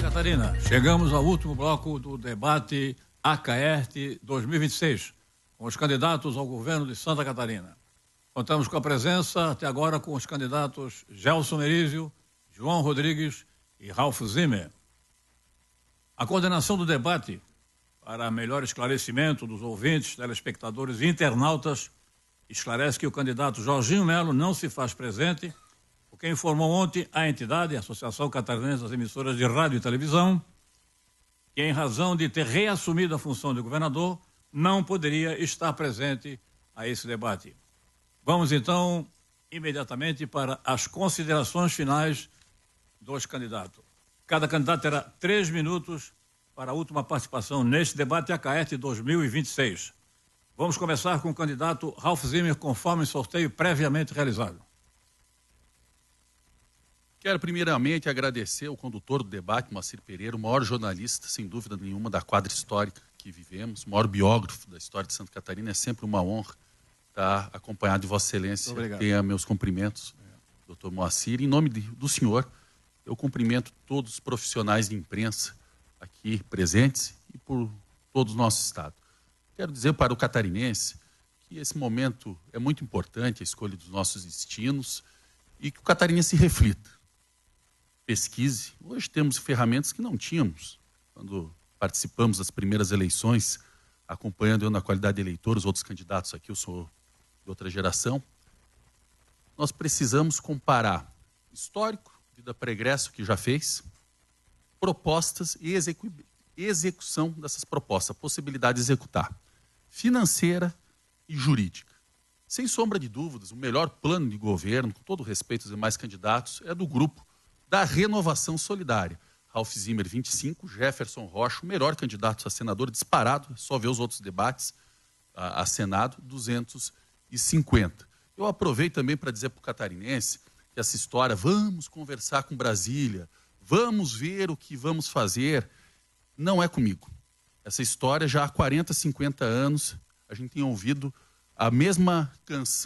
Catarina, chegamos ao último bloco do debate ACAERT 2026, com os candidatos ao governo de Santa Catarina. Contamos com a presença, até agora, com os candidatos Gelson Merizio, João Rodrigues e Ralph Zimmer. A coordenação do debate, para melhor esclarecimento dos ouvintes, telespectadores e internautas, esclarece que o candidato Jorginho Melo não se faz presente, porque informou ontem a entidade, a Associação Catarinense das Emissoras de Rádio e Televisão, que em razão de ter reassumido a função de governador, não poderia estar presente a esse debate. Vamos então imediatamente para as considerações finais dos candidatos. Cada candidato terá 3 minutos para a última participação neste debate ACAERT 2026. Vamos começar com o candidato Ralph Zimmer, conforme sorteio previamente realizado. Quero primeiramente agradecer ao condutor do debate, Moacir Pereira, o maior jornalista, sem dúvida nenhuma, da quadra histórica que vivemos, o maior biógrafo da história de Santa Catarina. É sempre uma honra estar acompanhado de Vossa Excelência. Obrigado. Tenha meus cumprimentos, doutor Moacir. Em nome do senhor, eu cumprimento todos os profissionais de imprensa aqui presentes e por todo o nosso estado. Quero dizer para o catarinense que esse momento é muito importante, a escolha dos nossos destinos, e que o catarinense reflita, pesquise. Hoje temos ferramentas que não tínhamos quando participamos das primeiras eleições, acompanhando eu na qualidade de eleitor, os outros candidatos aqui, eu sou de outra geração. Nós precisamos comparar histórico, vida pregresso que já fez, propostas e execução dessas propostas, a possibilidade de executar, financeira e jurídica. Sem sombra de dúvidas, o melhor plano de governo, com todo respeito aos demais candidatos, é do grupo da Renovação Solidária. Ralph Zimmer, 25, Jefferson Rocha, o melhor candidato a senador disparado, só ver os outros debates a Senado, 250. Eu aproveito também para dizer para o catarinense que essa história, vamos conversar com Brasília, vamos ver o que vamos fazer, não é comigo. Essa história já há 40, 50 anos, a gente tem ouvido a mesma canção